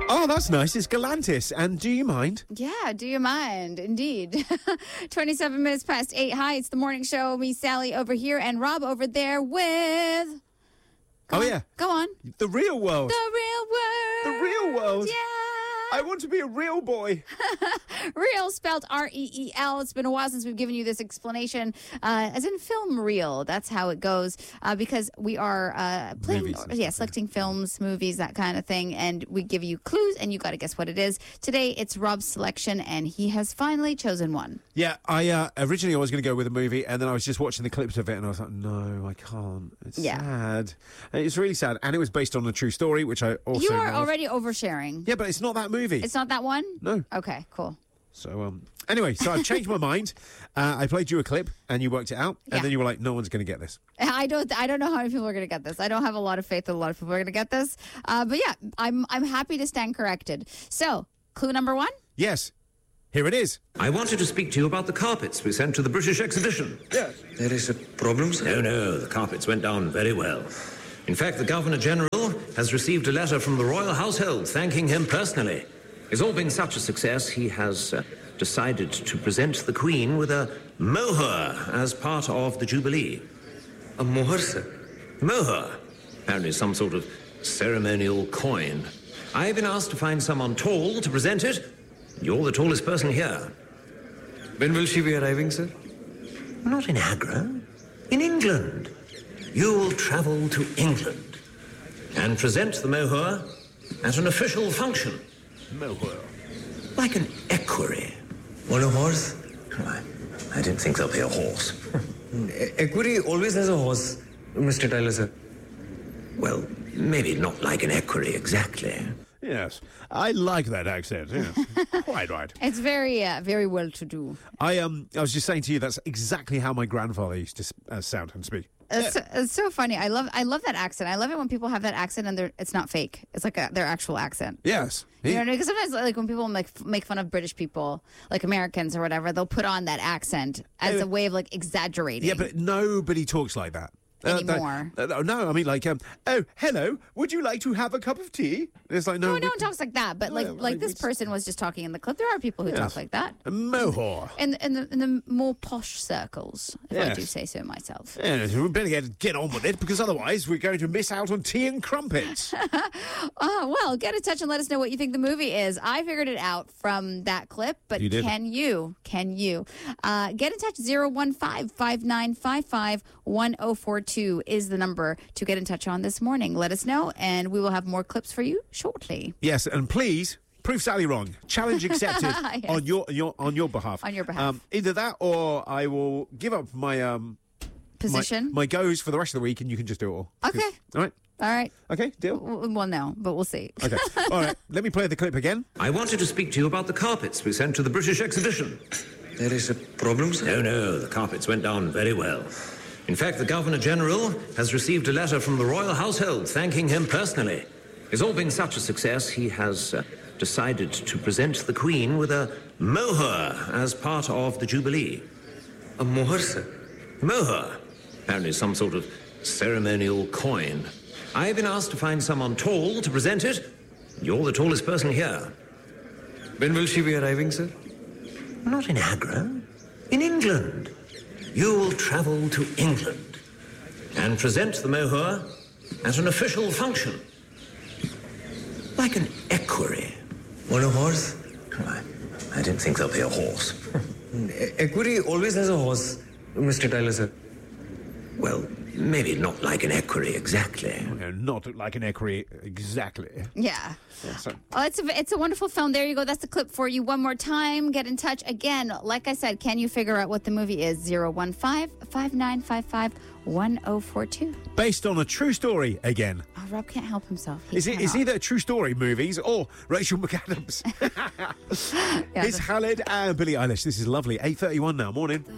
Oh, that's nice. It's Galantis. And do you mind? Yeah, do you mind? Indeed. 27 minutes past 8. Hi, it's the morning show. Me, Sally, over here, and Rob over there with... Go on. Yeah. Go on. The real world. The real world. The real world. Yeah. I want to be a real boy. Real spelled R-E-E-L. It's been a while since we've given you this explanation, as in film reel. That's how it goes, because we are playing, selecting films, movies, that kind of thing, and we give you clues, and you got to guess what it is. Today, it's Rob's selection, and he has finally chosen one. Yeah, I originally I was going to go with a movie, and then I was just watching the clips of it, and I was like, no, I can't. It's sad. It's really sad, and it was based on a true story, which I also You are love. already oversharing. Yeah, but it's not that movie. It's not that one? No. Okay, cool. So, anyway, so I've changed my mind. I played you a clip, and you worked it out, and then you were like, no one's going to get this. I don't know how many people are going to get this. I don't have a lot of faith that a lot of people are going to get this. But yeah, I'm happy to stand corrected. So, clue number 1? Yes. Here it is. I wanted to speak to you about the carpets we sent to the British exhibition. Yes. There is a problem, sir? No, the carpets went down very well. In fact, the Governor-General has received a letter from the royal household thanking him personally. It's all been such a success, he has decided to present the Queen with a mohur as part of the Jubilee. A mohur, sir? Mohur. Apparently some sort of ceremonial coin. I've been asked to find someone tall to present it. You're the tallest person here. When will she be arriving, sir? Not in Agra. In England. You'll travel to England and present the mohur at an official function. Mohur. Like an equerry. On a horse? I don't think there'll be a horse. Equerry always has a horse, Mr. Tyler, sir. Well, maybe not like an equerry exactly. Yes. I like that accent. Yes. Quite right. It's very, very well to do. I was just saying to you, that's exactly how my grandfather used to sound and speak. It's so funny. I love that accent. I love it when people have that accent and it's not fake. It's like their actual accent. Yes. You know, because sometimes like when people make fun of British people, like Americans or whatever, they'll put on that accent as a way of like exaggerating. Yeah, but nobody talks like that. Anymore. No, I mean like, oh, hello, would you like to have a cup of tea? It's like, no. No one talks like that, but like this person was just talking in the clip. There are people who talk like that. A mohur. In the more posh circles, if I do say so myself. Yeah, we better get on with it, because otherwise we're going to miss out on tea and crumpets. Well, get in touch and let us know what you think the movie is. I figured it out from that clip, but you did. Can you? Get in touch. 015-5955-1042 is the number to get in touch on this morning. Let us know, and we will have more clips for you shortly. Yes, and please prove Sally wrong. Challenge accepted Yes. on your behalf. On your behalf. Either that, or I will give up my Position. my goes for the rest of the week, and you can just do it all. Okay. All right. All right. Okay. Deal. Well, no, but we'll see. Okay. All right. Let me play the clip again. I wanted to speak to you about the carpets we sent to the British exhibition. There is a problem, sir? No, the carpets went down very well. In fact, the Governor-General has received a letter from the royal household thanking him personally. It's all been such a success, he has decided to present the Queen with a mohur as part of the Jubilee. A mohur, sir? Mohur. Apparently some sort of ceremonial coin. I've been asked to find someone tall to present it. You're the tallest person here. When will she be arriving, sir? Not in Agra. In England. You'll travel to England and present the mohur at an official function. Like an equerry. On a horse? I don't think there'll be a horse. Equerry always has a horse, Mr. Tyler, sir. Well, maybe not like an equerry exactly. Not like an equerry exactly. Yeah. So. Oh, it's a wonderful film. There you go. That's the clip for you. One more time. Get in touch. Again, like I said, can you figure out what the movie is? 015-5955-1042. Based on a true story again. Oh, Rob can't help himself. Is either a true story movies or Rachel McAdams? It's Khaled and Billie Eilish. This is lovely. 8:31 now. Morning.